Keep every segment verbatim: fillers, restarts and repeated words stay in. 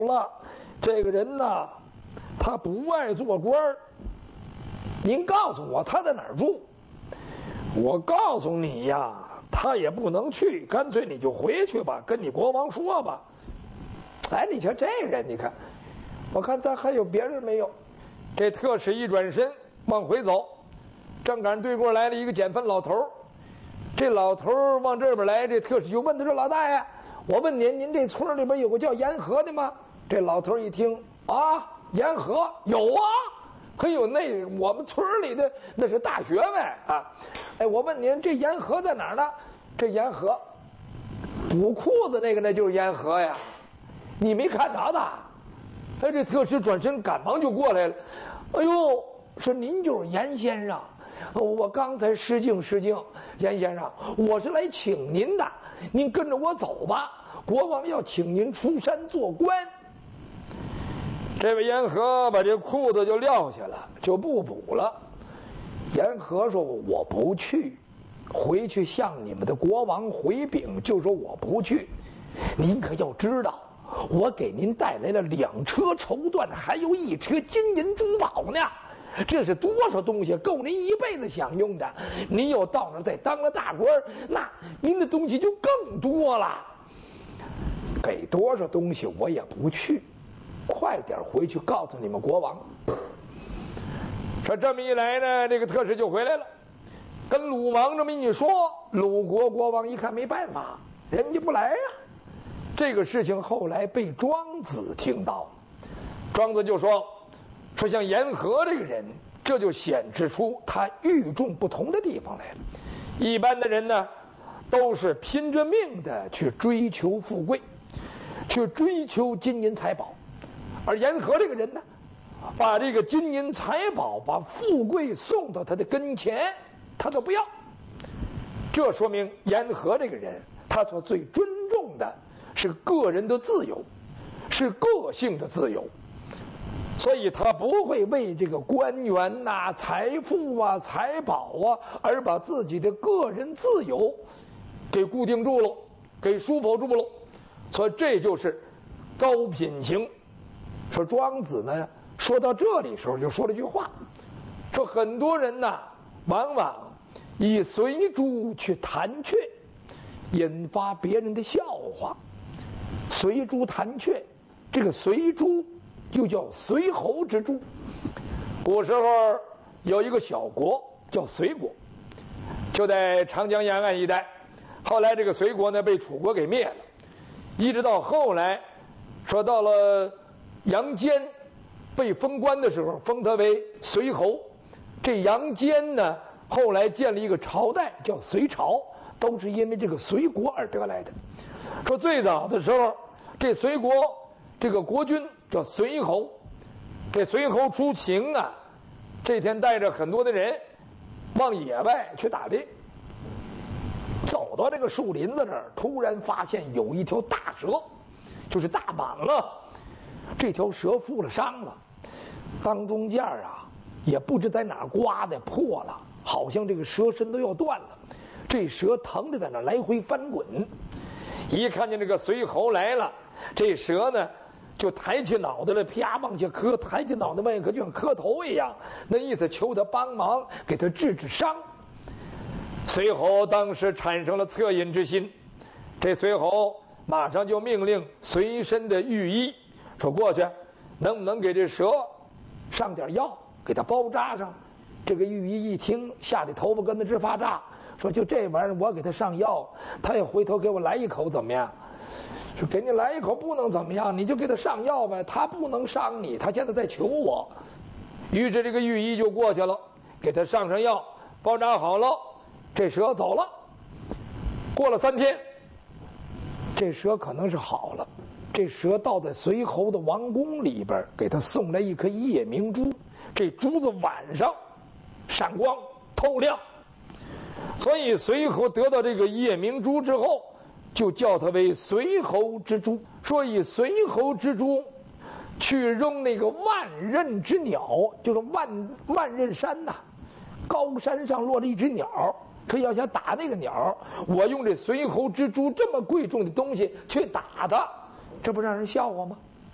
了，这个人呐，他不爱做官儿。您告诉我他在哪儿住？我告诉你呀，他也不能去，干脆你就回去吧，跟你国王说吧。哎，你瞧这人，你看，我看咱还有别人没有？这特使一转身往回走，正赶上对过来了一个捡粪老头儿。这老头儿往这边来，这特使就问他说：“老大爷，我问您，您这村里边有个叫沿河的吗？”这老头儿一听啊，沿河有啊，可有那我们村里的那是大学问啊。哎，我问您，这沿河在哪儿呢？这沿河，补裤子那个那就是沿河呀，你没看着的？哎，这特使转身赶忙就过来了。哎呦，说您就是严先生。我刚才失敬失敬，严先生，我是来请您的，您跟着我走吧。国王要请您出山做官。这位沿河把这裤子就撂下了，就不补了。沿河说：“我不去，回去向你们的国王回禀，就说我不去。您可要知道，我给您带来了两车绸缎，还有一车金银珠宝呢。这是多少东西，够您一辈子享用的。您要到那儿再当了大官，那您的东西就更多了。给多少东西我也不去，快点回去告诉你们国王。”说这么一来呢，这个特使就回来了，跟鲁王这么一说，鲁国国王一看没办法，人家不来呀。这个事情后来被庄子听到，庄子就说。说像沿河这个人，这就显示出他与众不同的地方来了。一般的人呢，都是拼着命的去追求富贵，去追求金银财宝，而沿河这个人呢，把这个金银财宝、把富贵送到他的跟前，他都不要。这说明沿河这个人，他所最尊重的是个人的自由，是个性的自由。所以他不会为这个官员呐、啊、财富啊、财宝啊而把自己的个人自由给固定住了，给束缚住了。所以这就是高品行。说庄子呢，说到这里时候就说了句话，说很多人呐，往往以随珠去弹雀，引发别人的笑话。随珠弹雀，这个随珠又叫随侯之珠。古时候有一个小国叫随国，就在长江沿岸一带。后来这个随国呢被楚国给灭了，一直到后来说到了杨坚被封官的时候，封他为随侯。这杨坚呢后来建立一个朝代叫隋朝，都是因为这个随国而得来的。说最早的时候，这随国这个国君叫随侯，这随侯出行啊，这天带着很多的人往野外去打猎，走到这个树林子这儿，突然发现有一条大蛇，就是大蟒了。这条蛇负了伤了，当中间啊也不知在哪儿刮的破了，好像这个蛇身都要断了。这蛇疼着在那儿来回翻滚，一看见这个随侯来了，这蛇呢就抬起脑袋来，啪往下磕，抬起脑袋往下磕，就像磕头一样，那意思求他帮忙给他治治伤。随侯当时产生了恻隐之心，这随侯马上就命令随身的御医说过去能不能给这蛇上点药，给他包扎上。这个御医一听，吓得头发跟他直发炸，说就这玩意儿我给他上药，他也回头给我来一口怎么样？说给你来一口不能怎么样，你就给他上药呗，他不能伤你，他现在在求我。于是这个御医就过去了，给他上上药，包扎好了，这蛇走了。过了三天，这蛇可能是好了。这蛇到在随侯的王宫里边，给他送来一颗夜明珠，这珠子晚上闪光透亮，所以随侯得到这个夜明珠之后，就叫它为随侯之珠。说以随侯之珠去扔那个万仞之鸟，就是万万仞山呐、啊，高山上落了一只鸟，可要想打那个鸟，我用这随侯之珠这么贵重的东西去打它，这不让人笑话吗？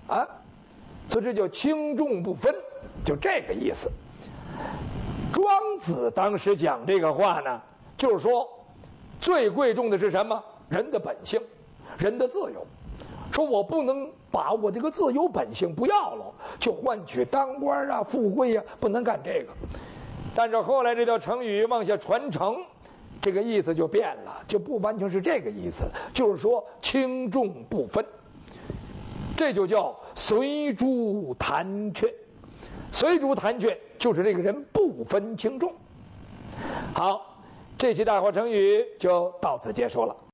啊，所以这叫轻重不分，就这个意思。庄子当时讲这个话呢，就是说最贵重的是什么？人的本性，人的自由。说我不能把我这个自由本性不要了，就换取当官啊、富贵啊，不能干这个。但是后来这条成语往下传承，这个意思就变了，就不完全是这个意思了，就是说轻重不分，这就叫随诛弹却。随诛弹却就是这个人不分轻重。好，这期大话成语就到此结束了。